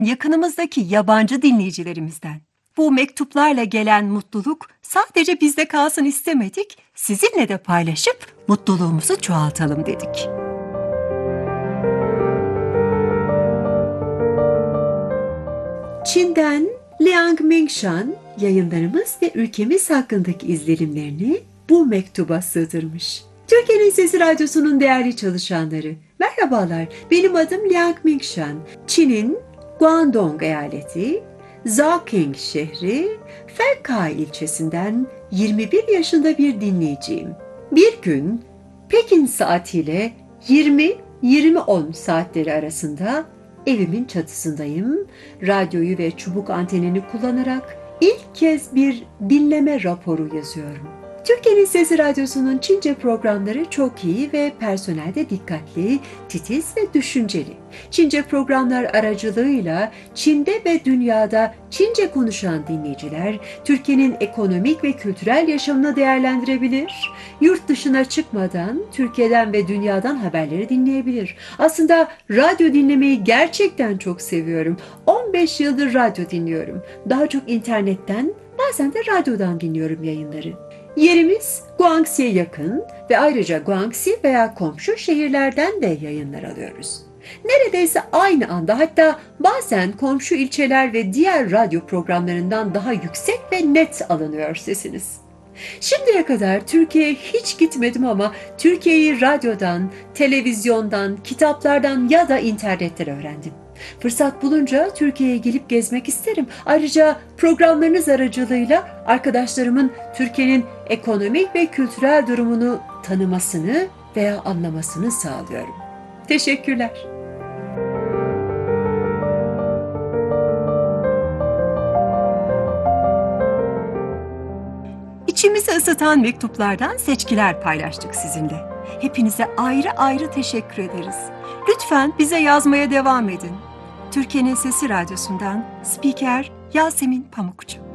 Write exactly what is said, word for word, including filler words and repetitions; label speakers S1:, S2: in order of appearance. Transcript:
S1: yakınımızdaki yabancı dinleyicilerimizden. Bu mektuplarla gelen mutluluk sadece bizde kalsın istemedik, sizinle de paylaşıp mutluluğumuzu çoğaltalım dedik. Çin'den Liang Mingshan yayınlarımız ve ülkemiz hakkındaki izlenimlerini bu mektuba sığdırmış. Türkiye'nin Sesi Radyosu'nun değerli çalışanları, merhabalar, benim adım Liang Mingshan. Çin'in Guangdong eyaleti, Zhaoqing şehri, Fengkai ilçesinden yirmi bir yaşında bir dinleyiciyim. Bir gün Pekin saatiyle yirmi yirmi on saatleri arasında evimin çatısındayım. Radyoyu ve çubuk antenini kullanarak ilk kez bir dinleme raporu yazıyorum. Türkiye'nin Sesi Radyosu'nun Çince programları çok iyi ve personel de dikkatli, titiz ve düşünceli. Çince programlar aracılığıyla Çin'de ve dünyada Çince konuşan dinleyiciler Türkiye'nin ekonomik ve kültürel yaşamını değerlendirebilir, yurt dışına çıkmadan Türkiye'den ve dünyadan haberleri dinleyebilir. Aslında radyo dinlemeyi gerçekten çok seviyorum. on beş yıldır radyo dinliyorum. Daha çok internetten, bazen de radyodan dinliyorum yayınları. Yerimiz Guangxi'ye yakın ve ayrıca Guangxi veya komşu şehirlerden de yayınlar alıyoruz. Neredeyse aynı anda, hatta bazen komşu ilçeler ve diğer radyo programlarından daha yüksek ve net alınıyor sesiniz. Şimdiye kadar Türkiye'ye hiç gitmedim ama Türkiye'yi radyodan, televizyondan, kitaplardan ya da internetten öğrendim. Fırsat bulunca Türkiye'ye gelip gezmek isterim. Ayrıca programlarınız aracılığıyla arkadaşlarımın Türkiye'nin ekonomik ve kültürel durumunu tanımasını veya anlamasını sağlıyorum. Teşekkürler. İçimizi ısıtan mektuplardan seçkiler paylaştık sizinle. Hepinize ayrı ayrı teşekkür ederiz. Lütfen bize yazmaya devam edin. Türkiye'nin Sesi Radyosu'ndan Spiker Yasemin Pamukçu.